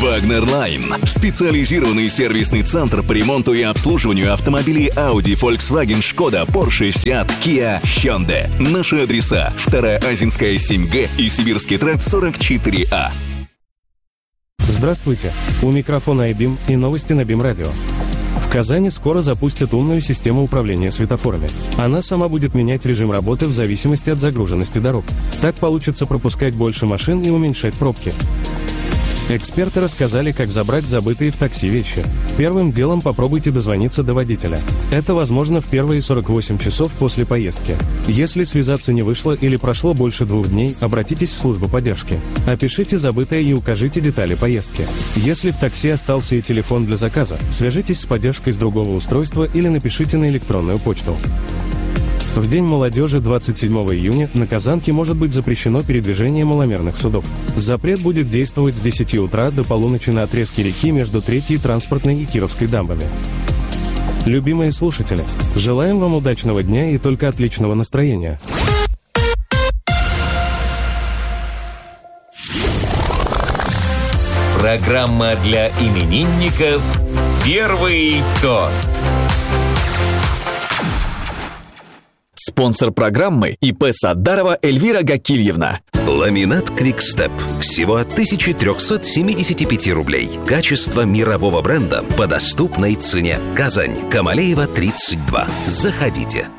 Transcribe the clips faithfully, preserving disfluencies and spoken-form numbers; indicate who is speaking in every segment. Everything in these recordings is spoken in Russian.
Speaker 1: Wagner-Line. Специализированный сервисный центр по ремонту и обслуживанию автомобилей Audi, Volkswagen, Skoda, Porsche, Seat, Kia, Hyundai. Наши адреса: Вторая Азинская, семь Г и Сибирский тракт, сорок четыре А.
Speaker 2: Здравствуйте. У микрофона iBeam и новости на BeamRadio. В Казани скоро запустят умную систему управления светофорами. Она сама будет менять режим работы в зависимости от загруженности дорог. Так получится пропускать больше машин и уменьшать пробки. Эксперты рассказали, как забрать забытые в такси вещи. Первым делом попробуйте дозвониться до водителя. Это возможно в первые сорок восемь часов после поездки. Если связаться не вышло или прошло больше двух дней, обратитесь в службу поддержки. Опишите забытое и укажите детали поездки. Если в такси остался и телефон для заказа, свяжитесь с поддержкой с другого устройства или напишите на электронную почту. В День молодежи двадцать седьмого июня на Казанке может быть запрещено передвижение маломерных судов. Запрет будет действовать с десяти утра до полуночи на отрезке реки между Третьей транспортной и Кировской дамбами. Любимые слушатели, желаем вам удачного дня и только отличного настроения.
Speaker 3: Программа для именинников «Первый тост».
Speaker 4: Спонсор программы ИП Саддарова Эльвира Гакильевна.
Speaker 5: Ламинат Квикстеп. Всего от тысяча триста семьдесят пять рублей. Качество мирового бренда по доступной цене. Казань, Камалеева, тридцать два. Заходите.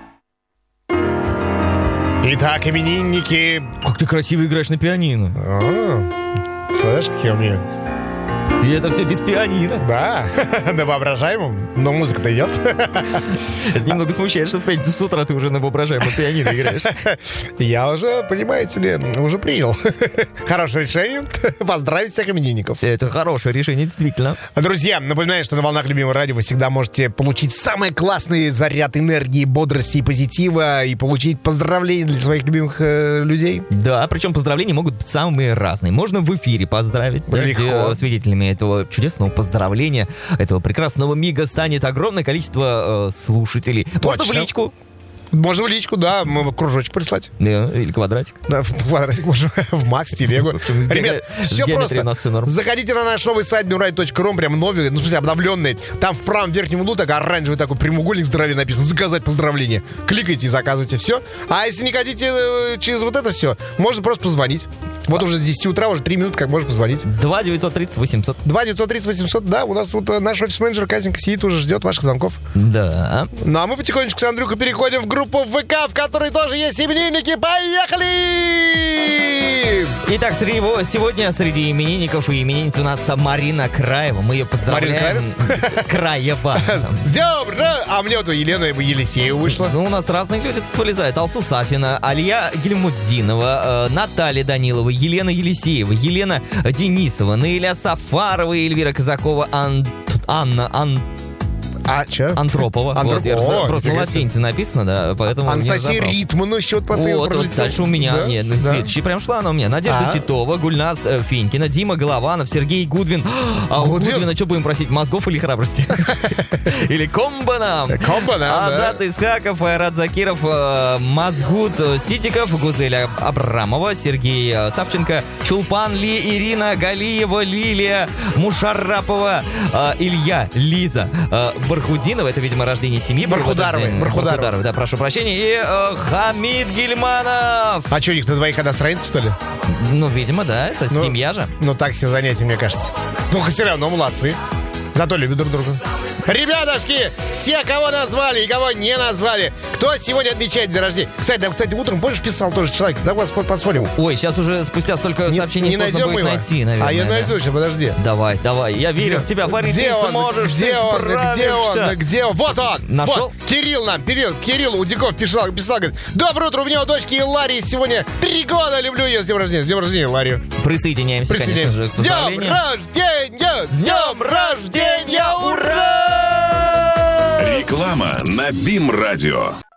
Speaker 6: Итак, именинники.
Speaker 7: Как ты красиво играешь на пианино.
Speaker 6: А, слышишь, как я умею?
Speaker 7: И это все без пианино.
Speaker 6: Да, на воображаемом, но музыка-то идет.
Speaker 7: Это немного смущает, что в пятницу с утра ты уже на воображаемом пианино играешь.
Speaker 6: Я уже, понимаете ли, уже принял хорошее решение поздравить всех именинников.
Speaker 7: Это хорошее решение, действительно.
Speaker 6: Друзья, напоминаю, что на волнах любимого радио вы всегда можете получить самый классный заряд энергии, бодрости и позитива и получить поздравления для своих любимых э, людей.
Speaker 7: Да, причем поздравления могут быть самые разные. Можно в эфире поздравить, да, где свидетелями этого чудесного поздравления, этого прекрасного мига станет огромное количество э, слушателей.
Speaker 6: Точно.
Speaker 7: Можно в личку.
Speaker 6: Можно в личку, да, кружочек прислать.
Speaker 7: Да, или квадратик.
Speaker 6: Да, в квадратик можно, в Макс, телегу. Ребят, все просто. Все заходите на наш новый сайт бимрадио точка ру, прям новый, ну, в смысле, обновленный. Там в правом верхнем углу так оранжевый такой прямоугольник здоровья написан. Заказать поздравление. Кликайте и заказывайте, все. А если не хотите через вот это все, можно просто позвонить. Вот уже с десяти утра, уже три минуты, как можно позвонить.
Speaker 7: два девятьсот тридцать восемьсот.
Speaker 6: два девятьсот тридцать восемьсот, да, у нас вот наш офис-менеджер Катенька сидит, уже ждет ваших звонков.
Speaker 7: Да.
Speaker 6: Ну, а мы потихонечку с Андрюхой переходим в группу ВК, в которой тоже есть именинники. Поехали!
Speaker 7: Итак, среди, сегодня среди именинников и именинниц у нас Марина Краева. Мы ее поздравляем.
Speaker 6: Марина
Speaker 7: Краева.
Speaker 6: С днем! А мне вот Елена Елисеева вышла.
Speaker 7: Ну, у нас разные люди тут вылезают. Алсу Сафина, Алия Гельмуддинова, Наталья Данилова, Елена Елисеева, Елена Денисова, Наиля Сафарова, Эльвира Казакова, Ан... Анна Ан...
Speaker 6: А, что?
Speaker 7: Антропова.
Speaker 6: Антроп...
Speaker 7: Вот, я
Speaker 6: О,
Speaker 7: раз... Просто на латинице написано, да, поэтому
Speaker 6: Анастасия Ритман еще по ты
Speaker 7: Вот, вот дальше у меня, да? Нет, да? Следующий прям шла она у меня. Надежда А-а. Титова, Гульнас э, Финькина, Дима Голованов, Сергей Гудвин. А у Гудвина что будем просить, мозгов или храбрости? Или комбана?
Speaker 6: Комбана,
Speaker 7: Азат Исхаков, Айрат Закиров, Мазгуд Ситиков, Гузеля Абрамова, Сергей Савченко, Чулпан Ли, Ирина Галиева, Лилия Мушаррапова, Илья, Лиза, Бархудинова, это, видимо, рождение семьи.
Speaker 6: Бархударовой.
Speaker 7: Бархударовой, да, прошу прощения. И э, Хамид Гильманов.
Speaker 6: А что, у них на двоих одна страница, что ли?
Speaker 7: Ну, видимо, да, это ну, семья же.
Speaker 6: Ну, так все занятия, мне кажется. Ну, все равно молодцы. Зато любят друг друга. Ребятушки, все, кого назвали и кого не назвали, кто сегодня отмечает день рождения. Кстати, да, кстати, утром, помнишь, писал тоже человек. Давай посмотрим.
Speaker 7: Ой, сейчас уже спустя столько
Speaker 6: не,
Speaker 7: сообщений
Speaker 6: не
Speaker 7: сложно будет
Speaker 6: его?
Speaker 7: найти, наверное.
Speaker 6: А я
Speaker 7: да.
Speaker 6: найду сейчас, подожди.
Speaker 7: Давай, давай, я верю
Speaker 6: где,
Speaker 7: в тебя, Фарид, ты
Speaker 6: он,
Speaker 7: сможешь,
Speaker 6: где
Speaker 7: ты
Speaker 6: он,
Speaker 7: справишься.
Speaker 6: Где он, где он? Вот он!
Speaker 7: Нашел?
Speaker 6: Вот. Кирилл нам, Кирилл, Кирилл Удиков писал, писал, говорит: доброе утро, у меня у дочки Ларии сегодня три года, люблю ее, с днем рождения, с днем рождения, Ларию.
Speaker 7: Присоединяемся,
Speaker 6: Присоединяемся,
Speaker 7: конечно же, к
Speaker 6: с днем рождения, с днем рождения, ура!
Speaker 1: Реклама на BeamRadio.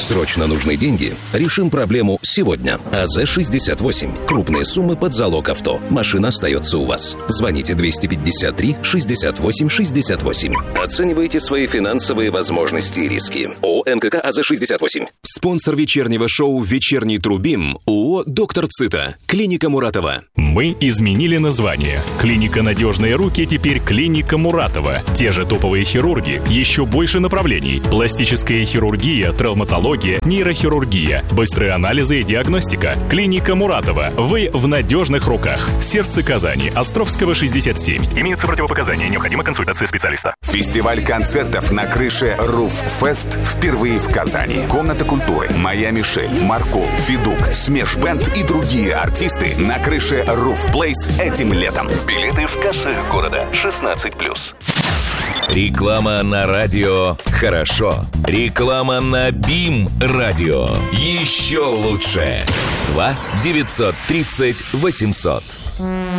Speaker 5: Срочно нужны деньги? Решим проблему сегодня. АЗ шестьдесят восемь. Крупные суммы под залог авто. Машина остается у вас. Звоните двести пятьдесят три шестьдесят восемь шестьдесят восемь. Оценивайте свои финансовые возможности и риски. ООО МКК АЗ шестьдесят восемь.
Speaker 1: Спонсор вечернего шоу «Вечерний Трубим» ООО «Доктор Цита». Клиника Муратова.
Speaker 8: Мы изменили название. Клиника «Надежные руки» теперь клиника Муратова. Те же топовые хирурги, еще больше направлений. Пластическая хирургия, травматология, нейрохирургия, быстрые анализы и диагностика. Клиника Муратова. Вы в надежных руках. Сердце Казани. Островского, шестьдесят семь. Имеются противопоказания. Необходима консультация специалиста.
Speaker 9: Фестиваль концертов на крыше Roof Fest впервые в Казани. Комната культуры, Моя Мишель, Маркул, Федук, Смеш Бенд и другие артисты на крыше Roof Place этим летом. Билеты в кассах города. шестнадцать плюс.
Speaker 3: Реклама на радио «Хорошо». Реклама на БИМ радио еще лучше. два девятьсот тридцать восемьсот.